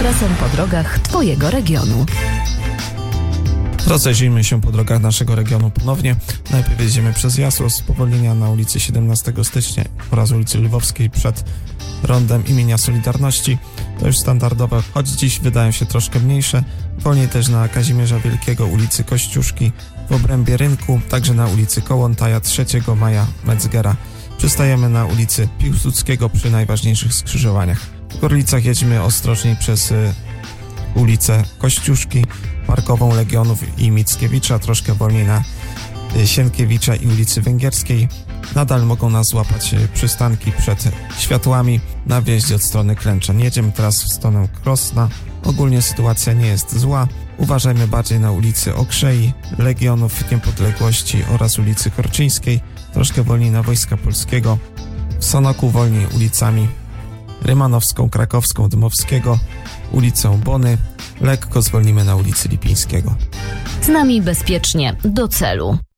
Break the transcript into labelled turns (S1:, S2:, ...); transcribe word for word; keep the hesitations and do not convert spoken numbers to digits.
S1: ekspresem po drogach Twojego regionu.
S2: Rozejrzyjmy się po drogach naszego regionu ponownie. Najpierw jedziemy przez Jasło, spowolnienia na ulicy siedemnastego stycznia oraz ulicy Lwowskiej przed rondem imienia Solidarności. To już standardowe, choć dziś wydają się troszkę mniejsze. Wolniej też na Kazimierza Wielkiego, ulicy Kościuszki w obrębie rynku, także na ulicy Kołłątaja, trzeciego maja, Metzgera. Przystajemy na ulicy Piłsudskiego przy najważniejszych skrzyżowaniach. W Gorlicach jedźmy ostrożniej przez y, ulicę Kościuszki, Parkową, Legionów i Mickiewicza, troszkę wolniej na y, Sienkiewicza i ulicy Węgierskiej. Nadal mogą nas złapać y, przystanki przed światłami na wjeździe od strony Klęczan. Jedziemy teraz w stronę Krosna. Ogólnie sytuacja nie jest zła. Uważajmy bardziej na ulicy Okrzei, Legionów Niepodległości oraz ulicy Korczyńskiej. Troszkę wolniej na Wojska Polskiego. W Sanoku wolniej ulicami Rymanowską, Krakowską, Dmowskiego, ulicą Bony. Lekko zwolnimy na ulicy Lipińskiego.
S1: Z nami bezpiecznie do celu.